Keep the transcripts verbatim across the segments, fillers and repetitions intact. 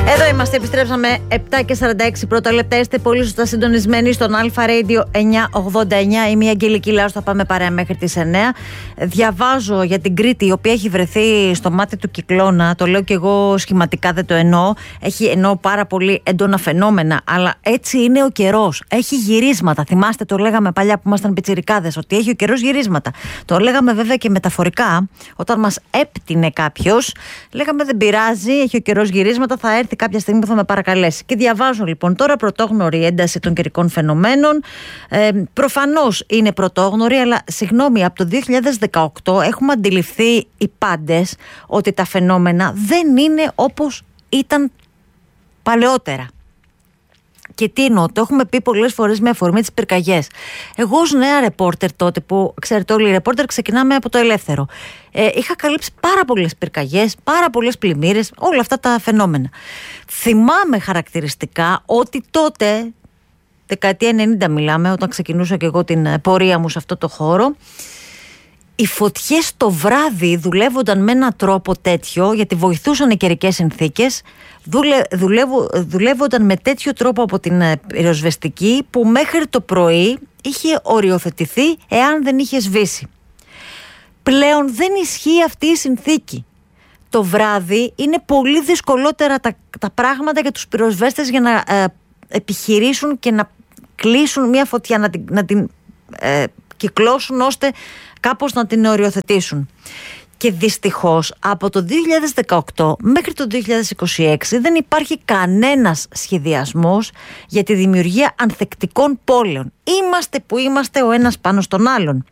Εδώ είμαστε, επιστρέψαμε επτά και σαράντα έξι πρώτα λεπτά. Είστε πολύ σωστά συντονισμένοι στον Αλφα Radio εννιακόσια ογδόντα εννιά. Είμαι η Αγγελική Λάου, θα πάμε παρέα μέχρι τις εννιά. Διαβάζω για την Κρήτη, η οποία έχει βρεθεί στο μάτι του κυκλώνα. Το λέω και εγώ σχηματικά, δεν το εννοώ. Έχει εννοώ πάρα πολύ έντονα φαινόμενα, αλλά έτσι είναι ο καιρός. Έχει γυρίσματα. Θυμάστε, το λέγαμε παλιά που ήμασταν πιτσιρικάδες, ότι έχει ο καιρός γυρίσματα. Το λέγαμε βέβαια και μεταφορικά, όταν μας έπτυνε κάποιος. Λέγαμε δεν πειράζει, έχει ο καιρός γυρίσματα, θα έρθει κάποια στιγμή που θα με παρακαλέσει. Και διαβάζω λοιπόν τώρα πρωτόγνωρη ένταση των καιρικών φαινομένων. Ε, προφανώς είναι πρωτόγνωρη, αλλά συγγνώμη, από το δύο χιλιάδες δεκαοκτώ έχουμε αντιληφθεί οι πάντες ότι τα φαινόμενα δεν είναι όπως ήταν παλαιότερα. Και τι εννοώ, το έχουμε πει πολλές φορές με αφορμή τις πυρκαγιές. Εγώ ως νέα ρεπόρτερ τότε, που ξέρετε όλοι οι ρεπόρτερ ξεκινάμε από το ελεύθερο, ε, είχα καλύψει πάρα πολλές πυρκαγιές, πάρα πολλές πλημμύρες, όλα αυτά τα φαινόμενα. Θυμάμαι χαρακτηριστικά ότι τότε, δεκαετία ενενήντα μιλάμε, όταν ξεκινούσα και εγώ την πορεία μου σε αυτό το χώρο, οι φωτιές το βράδυ δουλεύονταν με έναν τρόπο τέτοιο, γιατί βοηθούσαν οι καιρικές συνθήκες, δουλε, δουλεύου, δουλεύονταν με τέτοιο τρόπο από την πυροσβεστική, που μέχρι το πρωί είχε οριοθετηθεί εάν δεν είχε σβήσει. Πλέον δεν ισχύει αυτή η συνθήκη. Το βράδυ είναι πολύ δυσκολότερα τα, τα πράγματα για τους πυροσβέστες για να ε, επιχειρήσουν και να κλείσουν μια φωτιά, να την, να την ε, κυκλώσουν ώστε κάπως να την οριοθετήσουν. Και δυστυχώς από το δύο χιλιάδες δεκαοκτώ μέχρι το δύο χιλιάδες είκοσι έξι δεν υπάρχει κανένας σχεδιασμός για τη δημιουργία ανθεκτικών πόλεων. Είμαστε που είμαστε ο ένας πάνω στον άλλον.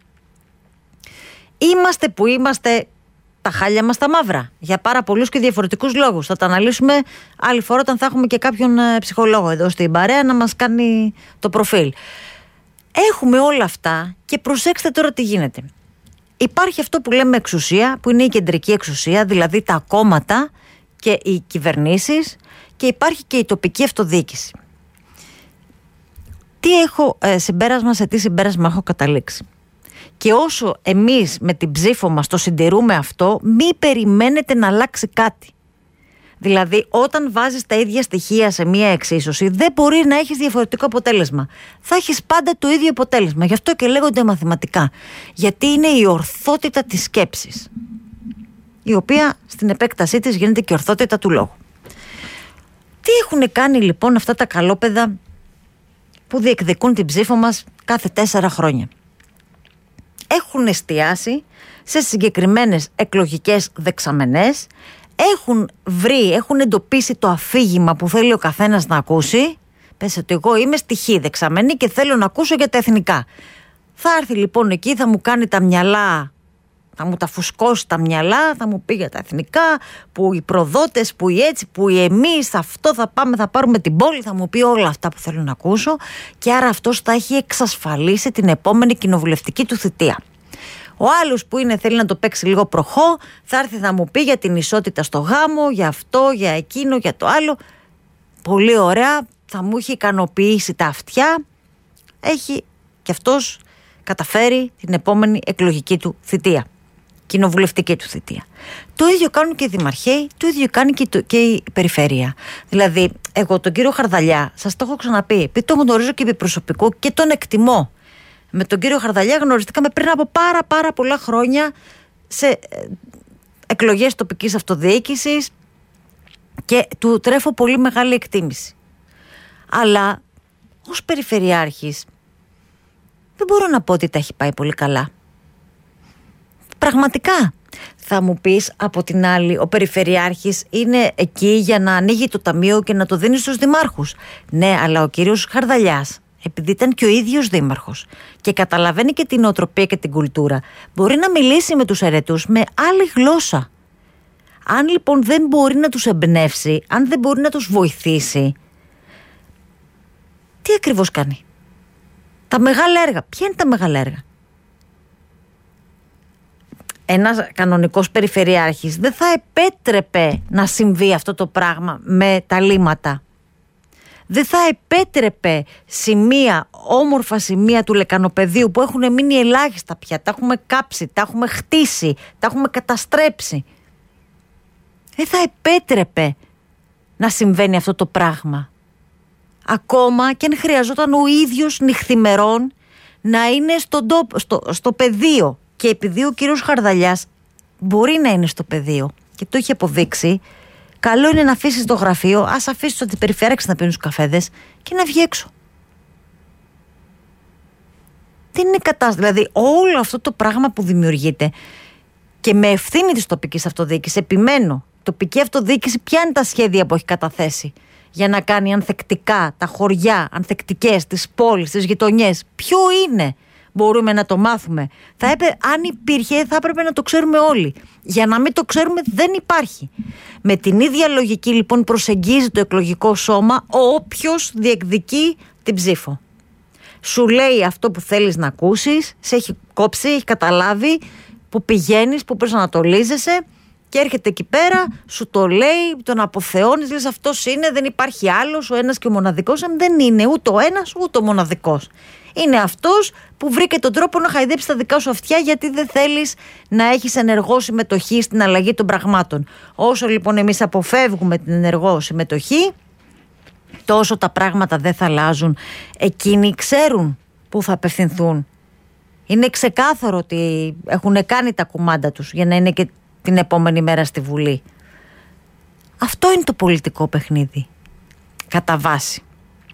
Είμαστε που είμαστε τα χάλια μας τα μαύρα, για πάρα πολλούς και διαφορετικούς λόγους. Θα τα αναλύσουμε άλλη φορά όταν θα έχουμε και κάποιον ψυχολόγο εδώ στην παρέα να μας κάνει το προφίλ. Έχουμε όλα αυτά και προσέξτε τώρα τι γίνεται. Υπάρχει αυτό που λέμε εξουσία, που είναι η κεντρική εξουσία, δηλαδή τα κόμματα και οι κυβερνήσεις, και υπάρχει και η τοπική αυτοδιοίκηση. Τι έχω ε, συμπέρασμα, σε τι συμπέρασμα έχω καταλήξει. Και όσο εμείς με την ψήφο μας το συντηρούμε αυτό, μη περιμένετε να αλλάξει κάτι. Δηλαδή, όταν βάζεις τα ίδια στοιχεία σε μία εξίσωση, δεν μπορεί να έχεις διαφορετικό αποτέλεσμα. Θα έχεις πάντα το ίδιο αποτέλεσμα. Γι' αυτό και λέγονται μαθηματικά. Γιατί είναι η ορθότητα της σκέψης, η οποία στην επέκτασή της γίνεται και ορθότητα του λόγου. Τι έχουν κάνει λοιπόν αυτά τα καλόπαιδα που διεκδικούν την ψήφο μας κάθε τέσσερα χρόνια? Έχουν εστιάσει σε συγκεκριμένες εκλογικές δεξαμενές. Έχουν βρει, έχουν εντοπίσει το αφήγημα που θέλει ο καθένας να ακούσει. Πες ότι εγώ είμαι στη Χ δεξαμενή και θέλω να ακούσω για τα εθνικά. Θα έρθει λοιπόν εκεί, θα μου κάνει τα μυαλά, θα μου τα φουσκώσει τα μυαλά, θα μου πει για τα εθνικά, που οι προδότες, που οι έτσι, που οι εμείς, αυτό θα πάμε, θα πάρουμε την πόλη, θα μου πει όλα αυτά που θέλω να ακούσω, και άρα αυτός θα έχει εξασφαλίσει την επόμενη κοινοβουλευτική του θητεία. Ο άλλος που είναι, θέλει να το παίξει λίγο προχώ, θα έρθει να μου πει για την ισότητα στο γάμο, για αυτό, για εκείνο, για το άλλο. Πολύ ωραία, θα μου έχει ικανοποιήσει τα αυτιά. Έχει και αυτός καταφέρει την επόμενη εκλογική του θητεία, κοινοβουλευτική του θητεία. Το ίδιο κάνουν και οι δημαρχαίοι, το ίδιο κάνει και, το, και η περιφέρεια. Δηλαδή, εγώ τον κύριο Χαρδαλιά, σας το έχω ξαναπεί, επειδή τον γνωρίζω και επί προσωπικού και τον εκτιμώ. Με τον κύριο Χαρδαλιά γνωριστήκαμε πριν από πάρα πάρα πολλά χρόνια σε εκλογές τοπικής αυτοδιοίκησης και του τρέφω πολύ μεγάλη εκτίμηση. Αλλά ως περιφερειάρχης δεν μπορώ να πω ότι τα έχει πάει πολύ καλά. Πραγματικά. Θα μου πεις από την άλλη, ο περιφερειάρχης είναι εκεί για να ανοίγει το ταμείο και να το δίνει στους δημάρχους. Ναι, αλλά ο κύριος Χαρδαλιάς, επειδή ήταν και ο ίδιος δήμαρχος και καταλαβαίνει και την νοοτροπία και την κουλτούρα, μπορεί να μιλήσει με τους αιρετούς με άλλη γλώσσα. Αν λοιπόν δεν μπορεί να τους εμπνεύσει, αν δεν μπορεί να τους βοηθήσει, τι ακριβώς κάνει? Τα μεγάλα έργα. Ποια είναι τα μεγάλα έργα? Ένας κανονικός περιφερειάρχης δεν θα επέτρεπε να συμβεί αυτό το πράγμα με τα λίμματα. Δεν θα επέτρεπε σημεία, όμορφα σημεία του λεκανοπεδίου που έχουν μείνει ελάχιστα πια. Τα έχουμε κάψει, τα έχουμε χτίσει, τα έχουμε καταστρέψει. Δεν θα επέτρεπε να συμβαίνει αυτό το πράγμα. Ακόμα και αν χρειαζόταν ο ίδιος νυχθημερών να είναι στο, στο, στο πεδίο. Και επειδή ο κύριος Χαρδαλιάς μπορεί να είναι στο πεδίο και το έχει αποδείξει, καλό είναι να αφήσει το γραφείο, ας αφήσει το αντιπεριφέραξ να πίνουν τους καφέδες και να βγει έξω. Δεν είναι κατάσταση. Δηλαδή όλο αυτό το πράγμα που δημιουργείται και με ευθύνη της τοπικής αυτοδιοίκησης, επιμένω, η τοπική αυτοδιοίκηση ποια είναι τα σχέδια που έχει καταθέσει για να κάνει ανθεκτικά τα χωριά, ανθεκτικές, τις πόλεις, τις γειτονιές. Ποιο είναι, μπορούμε να το μάθουμε. Θα έπαι, αν υπήρχε θα έπρεπε να το ξέρουμε όλοι. Για να μην το ξέρουμε δεν υπάρχει. Με την ίδια λογική λοιπόν προσεγγίζει το εκλογικό σώμα όποιος διεκδικεί την ψήφο. Σου λέει αυτό που θέλεις να ακούσεις, σε έχει κόψει, έχει καταλάβει που πηγαίνεις, που προσανατολίζεσαι και έρχεται εκεί πέρα, σου το λέει, τον αποθεώνεις, λες αυτός είναι, δεν υπάρχει άλλος, ο ένας και ο μοναδικός. Δεν είναι ούτε ο ένας ούτε ο μοναδικός. Είναι αυτός που βρήκε τον τρόπο να χαϊδέψει τα δικά σου αυτιά, γιατί δεν θέλεις να έχεις ενεργό συμμετοχή στην αλλαγή των πραγμάτων. Όσο λοιπόν εμείς αποφεύγουμε την ενεργό συμμετοχή, τόσο τα πράγματα δεν θα αλλάζουν. Εκείνοι ξέρουν πού θα απευθυνθούν. Είναι ξεκάθαρο ότι έχουν κάνει τα κουμάντα τους για να είναι και την επόμενη μέρα στη Βουλή. Αυτό είναι το πολιτικό παιχνίδι, κατά βάση.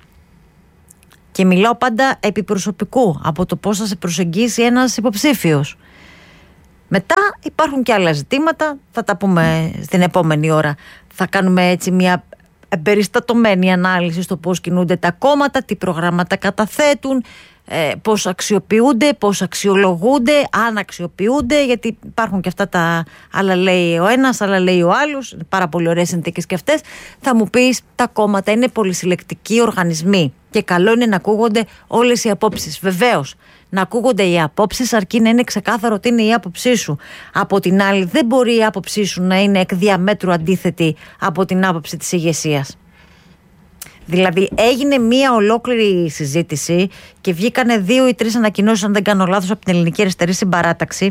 Και μιλάω πάντα επί προσωπικού, από το πώς θα σε προσεγγίσει ένας υποψήφιος. Μετά υπάρχουν και άλλα ζητήματα, θα τα πούμε στην επόμενη ώρα. Θα κάνουμε έτσι μια εμπεριστατωμένη ανάλυση στο πώς κινούνται τα κόμματα, τι προγράμματα καταθέτουν, ε, πώς αξιοποιούνται, πώς αξιολογούνται, αν αξιοποιούνται, γιατί υπάρχουν και αυτά τα άλλα λέει ο ένας, άλλα λέει ο άλλος, πάρα πολύ ωραίες συνθήκες και αυτές. Θα μου πεις, τα κόμματα είναι πολυσυλλεκτικοί οργανισμοί και καλό είναι να ακούγονται όλες οι απόψεις. Βεβαίως, να ακούγονται οι απόψεις αρκεί να είναι ξεκάθαρο ότι είναι η άποψή σου. Από την άλλη, δεν μπορεί η άποψή σου να είναι εκ διαμέτρου αντίθετη από την άποψη της ηγεσίας. Δηλαδή έγινε μία ολόκληρη συζήτηση και βγήκανε δύο ή τρεις ανακοινώσεις, αν δεν κάνω λάθος, από την Ελληνική Αριστερή Συμπαράταξη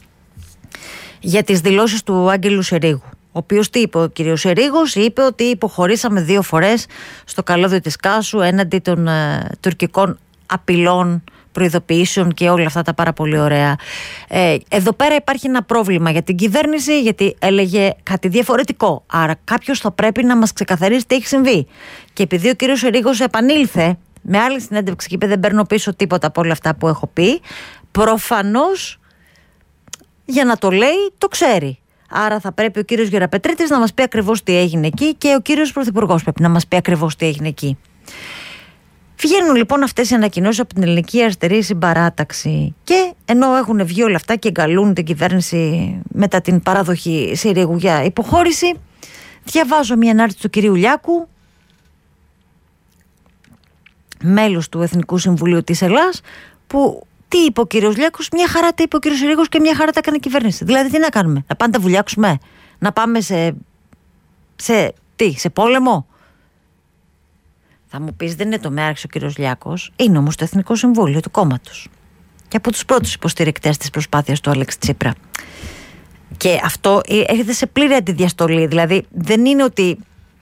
για τις δηλώσεις του Άγγελου Σερίγου. Ο οποίος τι είπε, ο κύριος Σερίγος είπε ότι υποχωρήσαμε δύο φορές στο καλώδιο της Κάσου έναντι των ε, τουρκικών απειλών, προειδοποιήσεων και όλα αυτά τα πάρα πολύ ωραία. Ε, εδώ πέρα υπάρχει ένα πρόβλημα για την κυβέρνηση, γιατί έλεγε κάτι διαφορετικό. Άρα κάποιος θα πρέπει να μας ξεκαθαρίσει τι έχει συμβεί. Και επειδή ο κύριος Σερίγος επανήλθε με άλλη συνέντευξη και είπε δεν παίρνω πίσω τίποτα από όλα αυτά που έχω πει, προφανώς για να το λέει το ξέρει. Άρα θα πρέπει ο κύριος Γεραπετρίτης να μας πει ακριβώς τι έγινε εκεί και ο κύριος Πρωθυπουργός πρέπει να μας πει ακριβώς τι έγινε εκεί. Βγαίνουν λοιπόν αυτές οι ανακοινώσεις από την Ελληνική Αριστερή Συμπαράταξη και ενώ έχουν βγει όλα αυτά και εγκαλούν την κυβέρνηση μετά την παράδοχη Συρίγου για υποχώρηση, διαβάζω μια ανάρτηση του κυρίου Λιάκου, μέλος του Εθνικού Συμβουλίου της Ελλάδας, που τι είπε ο κύριος Λιάκος, μια χαρά τα είπε ο κύριος Συρίγος και μια χαρά τα έκανε η κυβέρνηση. Δηλαδή τι να κάνουμε, να πάμε τα βουλιάξουμε, να πάμε σε, σε, τι, σε πόλεμο. Θα μου πεις δεν είναι το με άρχισε ο κύριος Λιάκος, είναι όμως το Εθνικό Συμβούλιο του κόμματος και από τους πρώτους υποστηρικτές της προσπάθειας του Αλέξη Τσίπρα. Και αυτό έρχεται σε πλήρη αντιδιαστολή, δηλαδή δεν είναι ότι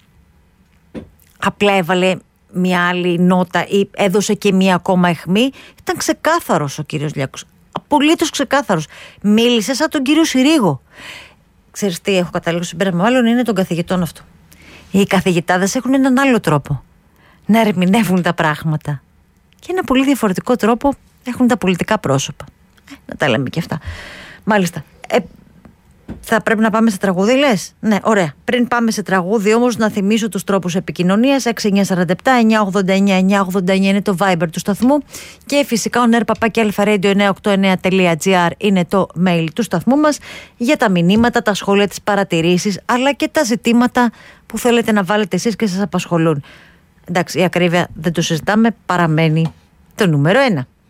απλά έβαλε μια άλλη νότα ή έδωσε και μια ακόμα αιχμή. Ήταν ξεκάθαρος ο κύριος Λιάκος, απολύτως ξεκάθαρος. Μίλησε σαν τον κύριο Συρίγο. Ξέρεις τι έχω καταλήξει συμπέρασμα, μάλλον είναι των καθηγητών αυτό. Οι καθηγητάδες έχουν έναν άλλο τρόπο να ερμηνεύουν τα πράγματα και ένα πολύ διαφορετικό τρόπο έχουν τα πολιτικά πρόσωπα. Ε, να τα λέμε και αυτά. Μάλιστα. Ε, θα πρέπει να πάμε σε τραγούδι, λες? Ναι, ωραία. Πριν πάμε σε τραγούδι όμως να θυμίσω τους τρόπους επικοινωνίας. έξι εννιά τέσσερα επτά εννιά ογδόντα εννιά εννιά ογδόντα εννιά είναι το Viber του σταθμού και φυσικά ο νερ παπάκι αλφα ρέιντιο εννιακόσια ογδόντα εννέα τελεία τζι άρ είναι το mail του σταθμού μας για τα μηνύματα, τα σχόλια, τις παρατηρήσεις αλλά και τα ζητήματα που θέλετε να βάλετε εσείς και σας απασχολούν. Εντάξει, η ακρίβεια δεν το συζητάμε, παραμένει το νούμερο ένα.